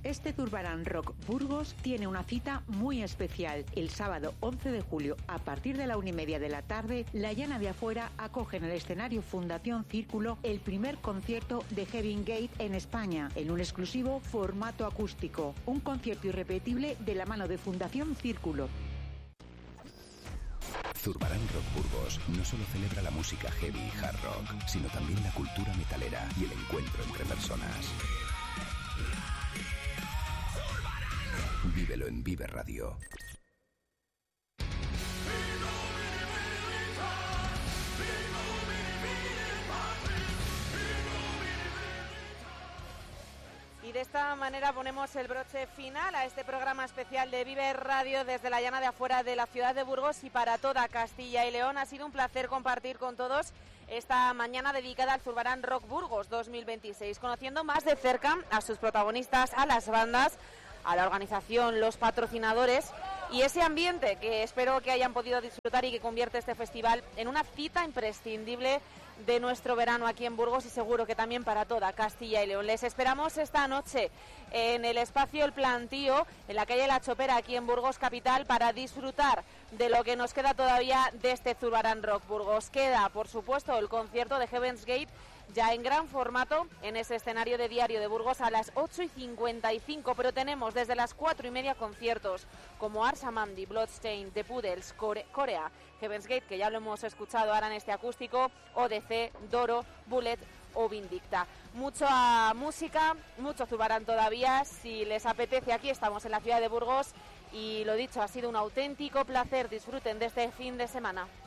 Este Zurbarán Rock Burgos tiene una cita muy especial. El sábado 11 de julio, a partir de la 1:30 de la tarde, La Llana de Afuera acoge en el escenario Fundación Círculo el primer concierto de Heaven Gate en España, en un exclusivo formato acústico. Un concierto irrepetible de la mano de Fundación Círculo. Zurbarán Rock Burgos no solo celebra la música heavy y hard rock, sino también la cultura metalera y el encuentro entre personas. Vívelo en Vive Radio. Y de esta manera ponemos el broche final a este programa especial de Vive Radio desde la Llana de Afuera de la ciudad de Burgos y para toda Castilla y León. Ha sido un placer compartir con todos esta mañana dedicada al Zurbarán Rock Burgos 2026, conociendo más de cerca a sus protagonistas, a las bandas, a la organización, los patrocinadores y ese ambiente que espero que hayan podido disfrutar y que convierte este festival en una cita imprescindible de nuestro verano aquí en Burgos y seguro que también para toda Castilla y León. Les esperamos esta noche en el espacio El Plantío, en la calle La Chopera, aquí en Burgos capital, para disfrutar de lo que nos queda todavía de este Zurbarán Rock Burgos. Queda, por supuesto, el concierto de Heaven's Gate, ya en gran formato, en ese escenario de Diario de Burgos a las 8:55, pero tenemos desde las 4:30 conciertos como Arsamandi, Bloodstained, The Poodles, Corea, Heaven's Gate, que ya lo hemos escuchado ahora en este acústico, ODC, Doro, Bullet o Vindicta. Mucha música, mucho Zurbarán todavía. Si les apetece, aquí estamos en la ciudad de Burgos y lo dicho, ha sido un auténtico placer. Disfruten de este fin de semana.